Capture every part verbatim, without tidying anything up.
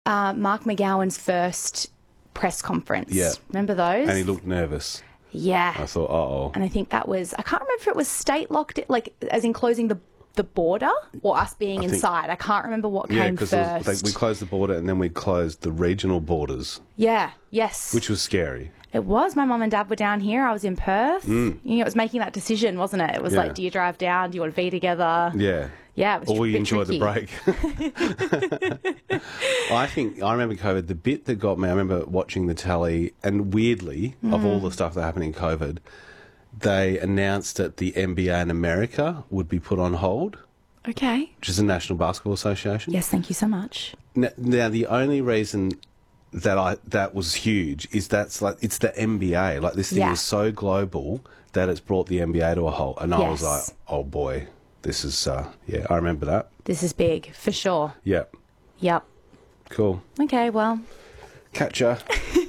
uh, Mark McGowan's first press conference. Yeah. Remember those? And he looked nervous. Yeah. I thought, uh-oh. And I think that was, I can't remember if it was state locked, like as in closing the the border or us being I think, inside. I can't remember what yeah, came first. Yeah, because we closed the border and then we closed the regional borders. Yeah, yes. Which was scary. It was. My mum and dad were down here. I was in Perth. Mm. You know, it was making that decision, wasn't it? It was yeah. like, do you drive down? Do you want to be together? Yeah. Yeah, it was or a you bit enjoy tricky. the break. I think, I remember COVID, the bit that got me, I remember watching the tally, and weirdly, mm. of all the stuff that happened in COVID, they announced that the N B A in America would be put on hold. Okay. Which is the National Basketball Association. Yes, thank you so much. Now, now the only reason that I that was huge is that's like it's the N B A. Like this thing yeah. is so global that it's brought the N B A to a halt. And yes. I was like, oh boy, this is uh, yeah. I remember that. This is big for sure. Yep. Yep. Cool. Okay. Well. Catch ya.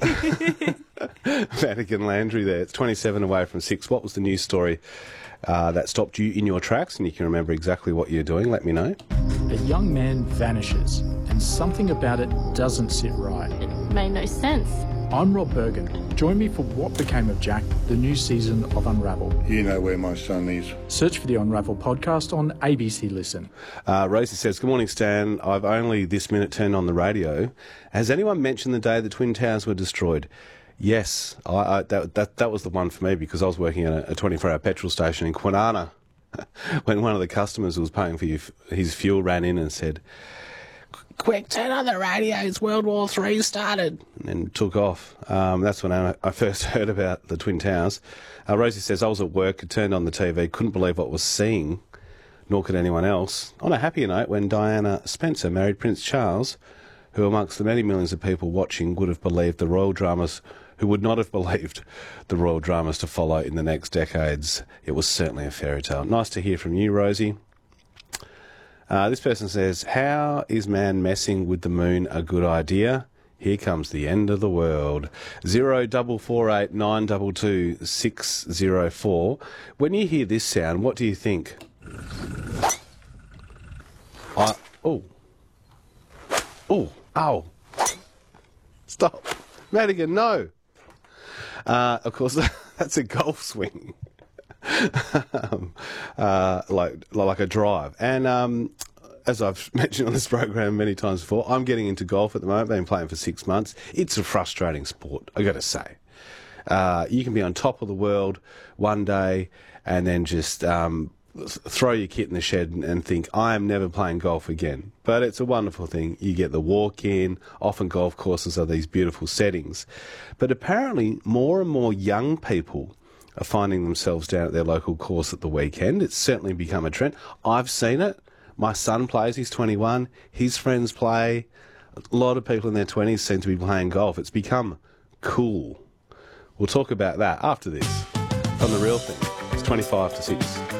Vatican Landry there. It's twenty-seven away from six. What was the news story uh, that stopped you in your tracks and you can remember exactly what you're doing? Let me know. A young man vanishes and something about it doesn't sit right. It made no sense. I'm Rob Bergen. Join me for What Became of Jack, the new season of Unravel. You know where my son is. Search for the Unravel podcast on A B C Listen. Uh, Rosie says, good morning, Stan. I've only this minute turned on the radio. Has anyone mentioned the day the Twin Towers were destroyed? Yes, I, I, that, that that was the one for me because I was working at a twenty-four hour petrol station in Kwinana when one of the customers who was paying for his fuel ran in and said, quick, turn on the radio, it's World War Three started, and then took off. Um, that's when I, I first heard about the Twin Towers. Uh, Rosie says, I was at work, I turned on the T V, couldn't believe what I was seeing, nor could anyone else. On a happier note, when Diana Spencer married Prince Charles, who amongst the many millions of people watching would have believed the royal dramas, who would not have believed the royal dramas to follow in the next decades. It was certainly a fairy tale. Nice to hear from you, Rosie. Uh, this person says, how is man messing with the moon a good idea? Here comes the end of the world. Zero double four eight nine double two six zero four. When you hear this sound, what do you think? I, oh. Oh. Ow. Stop. Madigan, no. Uh, of course, that's a golf swing. um, uh, like like a drive. And um, as I've mentioned on this program many times before, I'm getting into golf at the moment. I've been playing for six months. It's a frustrating sport, I got to say. Uh, you can be on top of the world one day and then just um, throw your kit in the shed and, and think, I am never playing golf again. But it's a wonderful thing. You get the walk in. Often golf courses are these beautiful settings. But apparently more and more young people are finding themselves down at their local course at the weekend. It's certainly become a trend. I've seen it. My son plays, he's twenty-one. His friends play. A lot of people in their twenties seem to be playing golf. It's become cool. We'll talk about that after this. From The Real Thing. It's twenty-five to six.